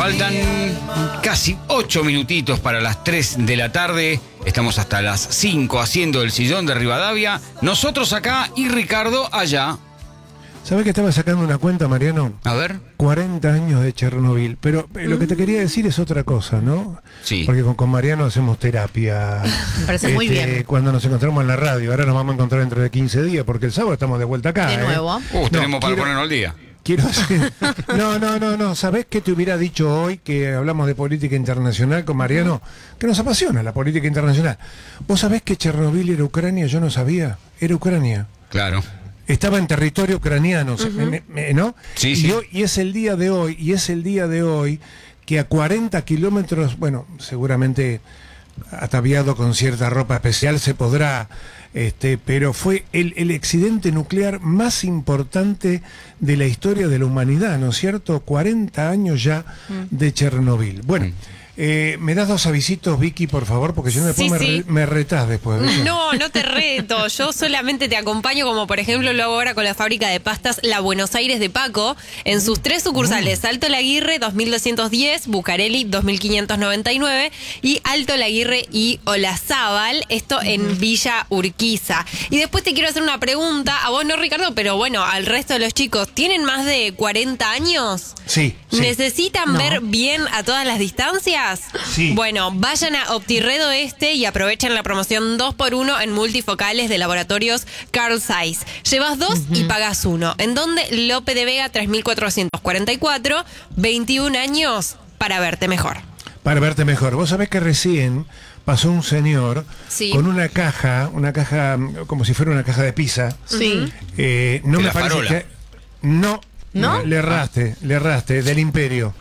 Faltan casi 8 minutitos para las 3 de la tarde. Estamos hasta las 5 haciendo el sillón de Rivadavia. Nosotros acá y Ricardo allá. ¿Sabés que estaba sacando una cuenta, Mariano? A ver. 40 años de Chernobyl. Pero lo que te quería decir es otra cosa, ¿no? Sí. Porque con Mariano hacemos terapia. Me parece muy bien. Cuando nos encontramos en la radio. Ahora nos vamos a encontrar dentro de 15 días, porque el sábado estamos de vuelta acá. De nuevo. Tenemos para ponernos al día. Quiero decir, no. ¿Sabés qué te hubiera dicho hoy que hablamos de política internacional con Mariano? Que nos apasiona la política internacional. ¿Vos sabés que Chernobyl era Ucrania? Yo no sabía. Era Ucrania. Claro. Estaba en territorio ucraniano, ¿no? Sí, sí. Y es el día de hoy, que a 40 kilómetros, bueno, seguramente ataviado con cierta ropa especial se podrá, pero fue el accidente nuclear más importante de la historia de la humanidad, ¿no es cierto? 40 años ya de Chernobyl. Bueno. ¿Me das 2 avisitos, Vicky, por favor? Porque si no después me retás después. ¿Verdad? No te reto. Yo solamente te acompaño, como por ejemplo lo hago ahora con la fábrica de pastas La Buenos Aires de Paco, en sus 3 sucursales: Alto Laguirre 2210, Bucareli 2599 y Alto Laguirre y Olazábal, esto en Villa Urquiza. Y después te quiero hacer una pregunta, a vos no, Ricardo, pero bueno, al resto de los chicos. ¿Tienen más de 40 años? Sí. ¿Necesitan ver bien a todas las distancias? Sí. Bueno, vayan a Optirred Oeste y aprovechen la promoción 2x1 en multifocales de laboratorios Carl Zeiss. Llevas 2 y pagas 1. ¿En dónde? Lope de Vega 3444, 21 años para verte mejor. Para verte mejor. Vos sabés que recién pasó un señor con una caja como si fuera una caja de pizza. Sí. No De me la parece farola. que... No. ¿No? Le erraste, del Imperio.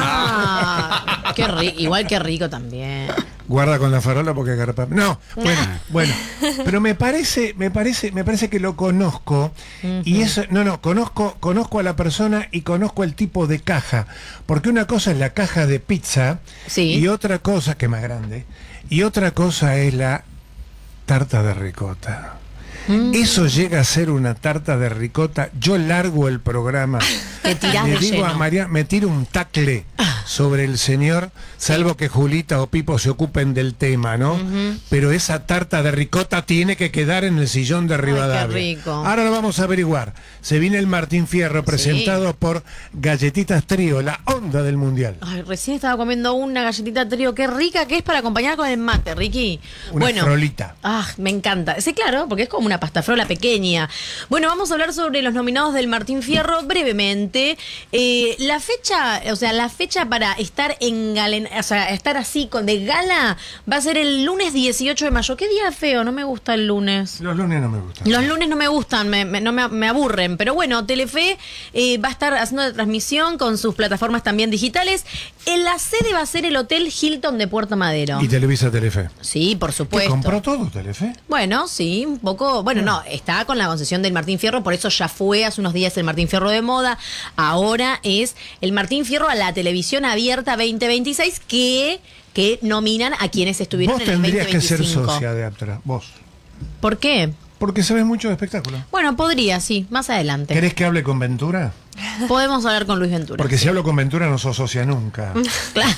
Igual que rico también. Guarda con la farola porque garpa. No, bueno. Pero me parece que lo conozco. Y eso, conozco a la persona y conozco el tipo de caja. Porque una cosa es la caja de pizza y otra cosa, que es más grande, y otra cosa es la tarta de ricota. Eso llega a ser una tarta de ricota. Yo largo el programa. Te tirás Le de digo lleno. a María, me tiro un tacle sobre el señor, salvo que Julita o Pipo se ocupen del tema, ¿no? Pero esa tarta de ricota tiene que quedar en el sillón de Rivadavia. Ay, qué rico. Ahora lo vamos a averiguar. Se viene el Martín Fierro presentado por Galletitas Trío, la onda del mundial. Ay, recién estaba comiendo una galletita trío, qué rica que es para acompañar con el mate, Ricky. Una frolita. Me encanta. Sí, claro, porque es como una pasta frola pequeña. Bueno, vamos a hablar sobre los nominados del Martín Fierro brevemente. La fecha para estar estar así de gala va a ser el lunes 18 de mayo. ¿Qué día feo? No me gusta el lunes. Los lunes no me gustan. Los lunes no me gustan, me aburren. Pero bueno, Telefe va a estar haciendo la transmisión con sus plataformas también digitales. La sede va a ser el Hotel Hilton de Puerto Madero. Y Televisa Telefe. Sí, por ¿Te supuesto. compró todo Telefe? Bueno, sí, un poco. Bueno, no, está con la concesión del Martín Fierro, por eso ya fue hace unos días el Martín Fierro de moda. Ahora es el Martín Fierro a la televisión abierta 2026 que nominan a quienes estuvieron en el 2025. Vos tendrías que ser socia de Aptra, vos. ¿Por qué? Porque sabes mucho de espectáculo. Bueno, podría, sí, más adelante. ¿Querés que hable con Ventura? Podemos hablar con Luis Ventura. Porque si hablo con Ventura no sos socia nunca. Claro.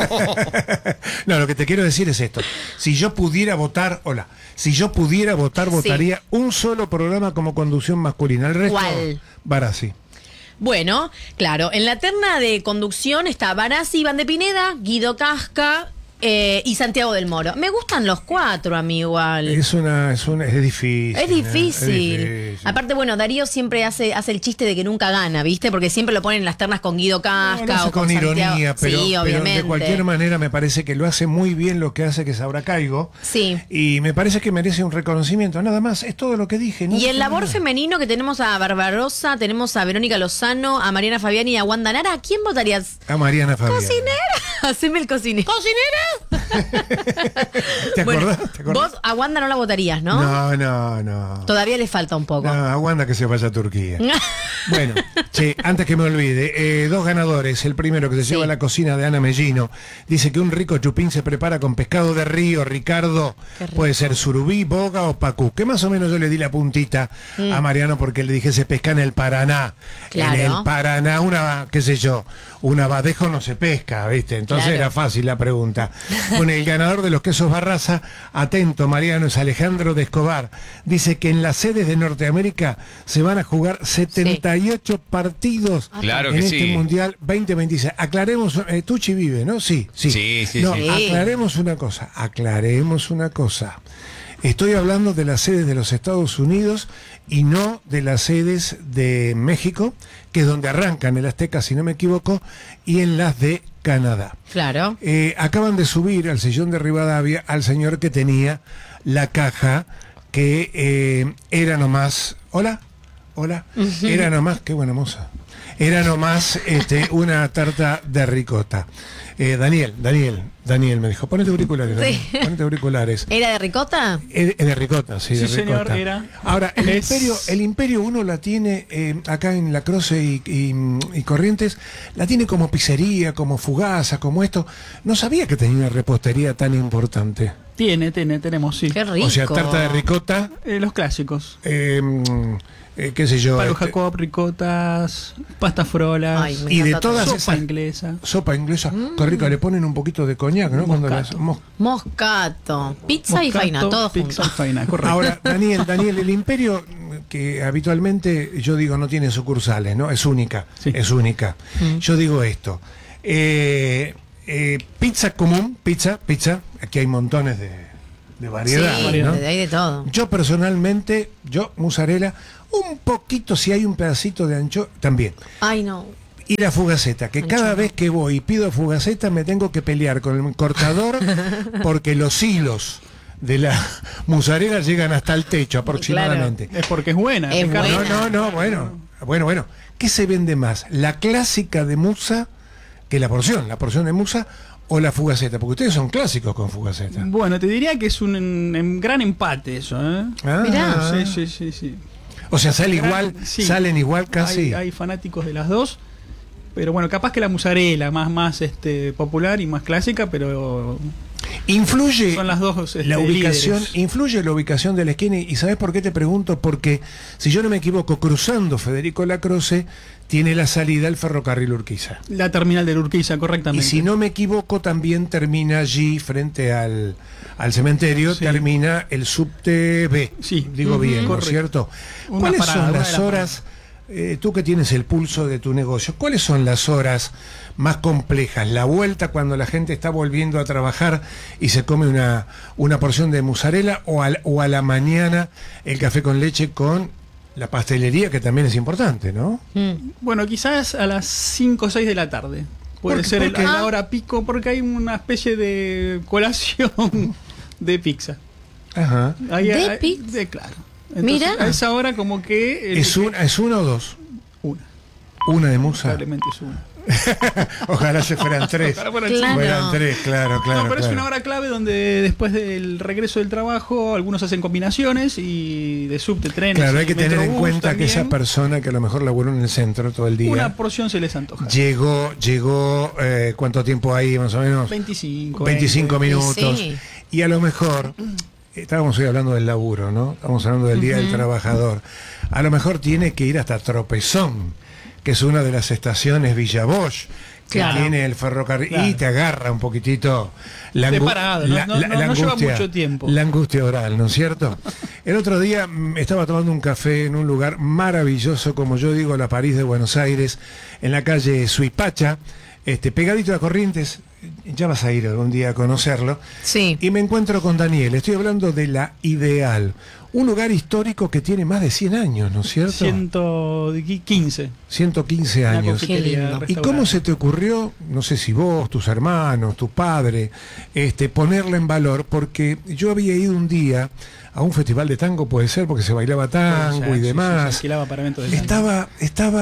No, lo que te quiero decir es esto. Si yo pudiera votar, votaría un solo programa como conducción masculina. El resto, ¿cuál? Barassi. Bueno, claro, en la terna de conducción está Barassi, Iván de Pineda, Guido Casca y Santiago del Moro. Me gustan los 4 a mí igual. Es difícil. Es difícil. Aparte, bueno, Darío siempre hace el chiste de que nunca gana, ¿viste? Porque siempre lo ponen en las ternas con Guido Casca Lo hace o con ironía, Santiago. pero, Sí, pero obviamente. de cualquier manera me parece que lo hace muy bien lo que hace, que es Saura Caigo. Sí. Y me parece que merece un reconocimiento. Nada más, es todo lo que dije. ¿No? Y en labor femenino que tenemos a Barbarosa, tenemos a Verónica Lozano, a Mariana Fabiani y a Wanda Nara. ¿A quién votarías? A Mariana Fabiani. ¡Cocinera! Haceme el cocinero. ¿Cocinera? ¿Te Bueno, acordás? ¿Te acordás? vos a Wanda no la votarías, ¿no? No. Todavía le falta un poco. No, aguanta que se vaya a Turquía. Bueno, che, antes que me olvide, 2 ganadores. El primero que se lleva a la cocina de Ana Mellino. Dice que un rico chupín se prepara con pescado de río, Ricardo. Qué rico. Puede ser surubí, boga o pacú. Que más o menos yo le di la puntita a Mariano porque le dije se pesca en el Paraná. Claro. En el Paraná, qué sé yo, un abadejo no se pesca, ¿viste? Entonces Claro. era fácil la pregunta. Bueno, el ganador de los quesos Barraza, atento Mariano, es Alejandro de Escobar. Dice que en las sedes de Norteamérica se van a jugar 78 partidos Claro en que este sí. Mundial 2026. Aclaremos, Tucci vive, ¿no? Sí. Sí. No, sí. aclaremos una cosa. Estoy hablando de las sedes de los Estados Unidos y no de las sedes de México, que es donde arrancan el Azteca, si no me equivoco, y en las de Canadá. Claro. Acaban de subir al sillón de Rivadavia al señor que tenía la caja que era nomás... Hola. Era nomás... Qué buena moza. Era nomás una tarta de ricota. Daniel me dijo, ponete auriculares. Sí. Daniel, ponete auriculares. ¿Era de ricota? De ricota, sí, de Sí, señor, ricota. era. Ahora, el imperio uno la tiene acá en La Croce y Corrientes, la tiene como pizzería, como fugaza, como esto. No sabía que tenía una repostería tan importante. Tenemos, sí. Qué rico. O sea, tarta de ricota, Los clásicos. qué sé yo. Palo Jacob, ricotas, pasta frolas, Ay, me y de encanta todas todo. sopa esas- inglesa. sopa inglesa, qué rica, le ponen un poquito de coñac, ¿no? Cuando Moscato. Moscato, pizza y Moscato, faina, todo pizza junto. y faina, correcto. Ahora, Daniel, el imperio que habitualmente yo digo no tiene sucursales, ¿no? Es única, Sí. es única. Yo digo esto. Pizza común, pizza, aquí hay montones de variedad, Sí, ¿no? hay de todo. Yo personalmente, mozzarella, un poquito si hay un pedacito de ancho, también. Ay, no. Y la fugaceta, que cada Anchoa. vez que voy y pido fugaceta me tengo que pelear con el cortador porque los hilos de la mozzarella llegan hasta el techo aproximadamente. Es porque es buena. Es Ricardo. buena. No, bueno. ¿Qué se vende más? ¿La clásica de musa que la porción de musa o la fugaceta? Porque ustedes son clásicos con fugaceta. Bueno, te diría que es un gran empate eso, ¿eh? Ah, Mirá. Sí. O sea, Sí. salen igual casi. Hay fanáticos de las dos. Pero bueno, capaz que la mozzarella más popular y más clásica, pero Influye son las dos la ubicación, líderes. influye la ubicación de la esquina. ¿Y sabes por qué te pregunto? Porque, si yo no me equivoco, cruzando Federico Lacroce, tiene la salida al ferrocarril Urquiza. La terminal de Urquiza, Y correctamente. si no me equivoco, también termina allí, frente al cementerio, Sí. termina el subte B. Sí. Digo bien, ¿no es Correcto. cierto? Una ¿Cuáles parada, son una las de las horas, tú que tienes el pulso de tu negocio, cuáles son las horas más complejas? La vuelta cuando la gente está volviendo a trabajar y se come una porción de mozzarella, o a la mañana el café con leche con la pastelería, que también es importante, ¿no? Bueno, quizás a las 5 o 6 de la tarde. Puede ¿Por ser qué? la hora pico, porque hay una especie de colación de pizza. Ajá. ¿De pizza? Claro. Entonces, Mirá. a esa hora como que... ¿Es una o dos? Una. Una de musa. Probablemente es una. Ojalá se fueran tres. Ojalá fueran Claro. Fueran tres, claro. No, pero es claro. una hora clave donde después del regreso del trabajo algunos hacen combinaciones y de subte, trenes. Claro, hay y que tener en metrobús cuenta que también, esa persona que a lo mejor laburó en el centro todo el día, una porción se les antoja. llegó, ¿cuánto tiempo ahí más o menos? 25 25 20. minutos. Sí. Y a lo mejor, estábamos hoy hablando del laburo, ¿no? Estamos hablando del Día del Trabajador. A lo mejor tiene que ir hasta Tropezón, que es una de las estaciones Villa Bosch, que Claro. tiene el ferrocarril, Claro. y te agarra un poquitito la, De parado, no lleva mucho tiempo. La angustia oral, ¿no es cierto? El otro día estaba tomando un café en un lugar maravilloso, como yo digo, la París de Buenos Aires, en la calle Suipacha, pegadito a Corrientes. Ya vas a ir algún día a conocerlo. Sí. Y me encuentro con Daniel. Estoy hablando de La Ideal, un lugar histórico que tiene más de 100 años, ¿no es cierto? 115. 115 Una años. confitería, Qué lindo. ¿Y restaurante. cómo se te ocurrió, no sé si vos, tus hermanos, tu padre, ponerla en valor? Porque yo había ido un día a un festival de tango, puede ser, porque se bailaba tango O sea, y sí, demás. se alquilaba para eventos de tango. Estaba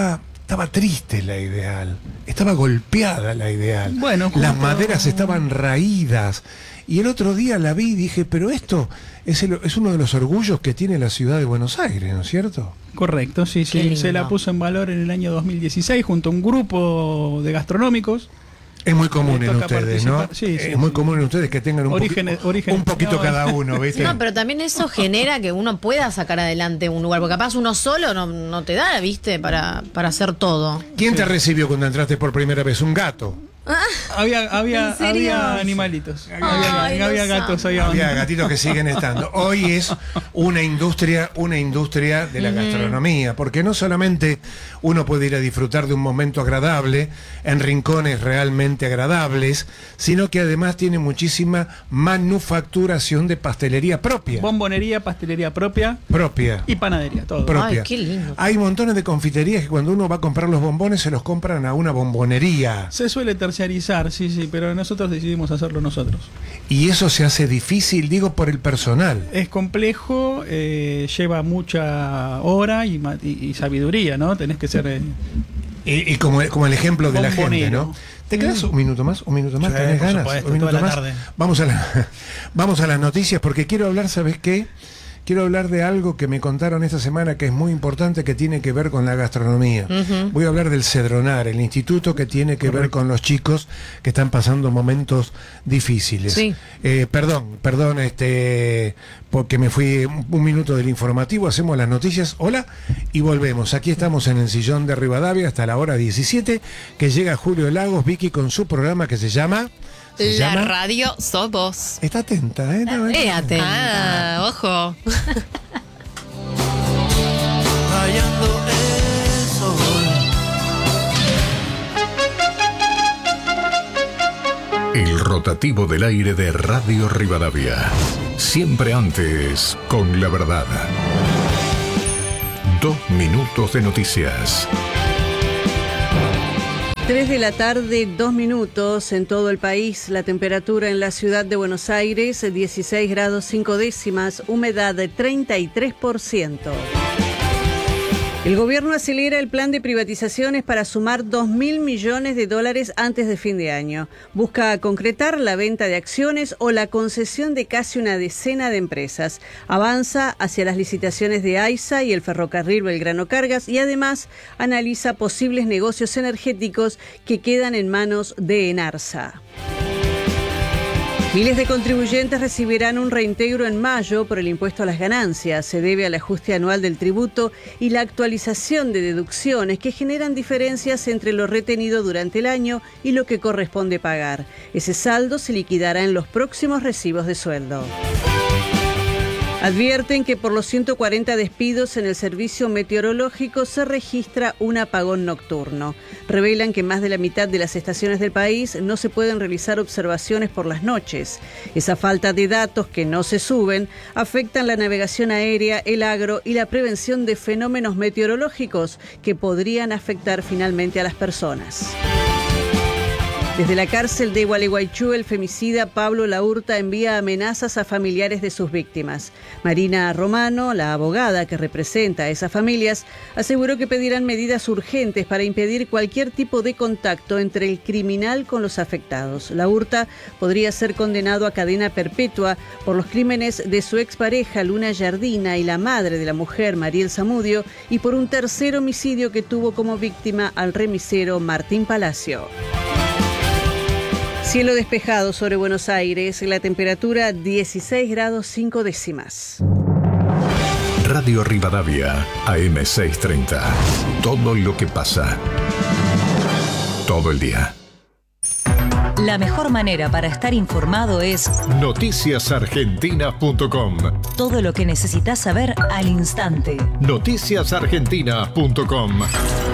estaba triste la ideal, estaba golpeada la ideal, Bueno, las justo- maderas estaban raídas. Y el otro día la vi y dije, pero esto es uno de los orgullos que tiene la ciudad de Buenos Aires, ¿no es cierto? Correcto, sí, Qué sí. lindo. Se la puso en valor en el año 2016 junto a un grupo de gastronómicos. Es muy común Me en toca ustedes, ¿no? participar. Sí, sí, es muy sí. común en ustedes que tengan un Orígenes- un poquito no, cada uno, ¿viste? No, pero también eso genera que uno pueda sacar adelante un lugar, porque capaz uno solo no te da, ¿viste? Para hacer todo. ¿Quién te recibió cuando entraste por primera vez? ¿Un gato? Había ¿En serio? animalitos. Ay, había los gatos, amo. Había gatitos que siguen estando. Hoy es una industria de la gastronomía, porque no solamente uno puede ir a disfrutar de un momento agradable en rincones realmente agradables, sino que además tiene muchísima manufacturación de pastelería propia. Bombonería, pastelería propia Propia. y panadería, todo. Propia. Ay, qué lindo. Hay montones de confiterías que cuando uno va a comprar los bombones se los compran a una bombonería. Se suele terciarizar, sí, pero nosotros decidimos hacerlo nosotros. Y eso se hace difícil, digo, por el personal. Es complejo, lleva mucha hora y sabiduría, ¿no? Tenés que ser... Y como el ejemplo de la gente, Bombonero. ¿no? ¿Te quedas un minuto más? ¿Un minuto más? Sí, ¿Tenés por ganas? supuesto, ¿Un minuto toda la más? tarde. Vamos a las noticias porque quiero hablar, ¿sabes qué? Quiero hablar de algo que me contaron esta semana que es muy importante, que tiene que ver con la gastronomía. Voy a hablar del Cedronar, el instituto que tiene que ver con los chicos que están pasando momentos difíciles. Sí. Perdón, porque me fui un minuto del informativo, hacemos las noticias, hola, y volvemos. Aquí estamos en el sillón de Rivadavia hasta la hora 17, que llega Julio Lagos, Vicky, con su programa que se llama... La radio sos vos. Está atenta, ¿eh? No, Atenta. Ah, ojo. Rayando el sol. El rotativo del aire de Radio Rivadavia. Siempre antes con la verdad. 2 minutos de noticias. 3 de la tarde, 2 minutos en todo el país. La temperatura en la ciudad de Buenos Aires, 16 grados 5 décimas, humedad de 33%. El gobierno acelera el plan de privatizaciones para sumar $2.000 millones antes de fin de año. Busca concretar la venta de acciones o la concesión de casi una decena de empresas. Avanza hacia las licitaciones de AISA y el ferrocarril Belgrano Cargas y además analiza posibles negocios energéticos que quedan en manos de Enarsa. Miles de contribuyentes recibirán un reintegro en mayo por el impuesto a las ganancias. Se debe al ajuste anual del tributo y la actualización de deducciones que generan diferencias entre lo retenido durante el año y lo que corresponde pagar. Ese saldo se liquidará en los próximos recibos de sueldo. Advierten que por los 140 despidos en el servicio meteorológico se registra un apagón nocturno. Revelan que más de la mitad de las estaciones del país no se pueden realizar observaciones por las noches. Esa falta de datos que no se suben afectan la navegación aérea, el agro y la prevención de fenómenos meteorológicos que podrían afectar finalmente a las personas. Desde la cárcel de Gualeguaychú, el femicida Pablo Laurta envía amenazas a familiares de sus víctimas. Marina Romano, la abogada que representa a esas familias, aseguró que pedirán medidas urgentes para impedir cualquier tipo de contacto entre el criminal con los afectados. Laurta podría ser condenado a cadena perpetua por los crímenes de su expareja Luna Yardina y la madre de la mujer Mariel Zamudio y por un tercer homicidio que tuvo como víctima al remisero Martín Palacio. Cielo despejado sobre Buenos Aires, la temperatura 16 grados 5 décimas. Radio Rivadavia, AM630. Todo lo que pasa. Todo el día. La mejor manera para estar informado es Noticiasargentina.com. todo lo que necesitas saber al instante. Noticiasargentina.com.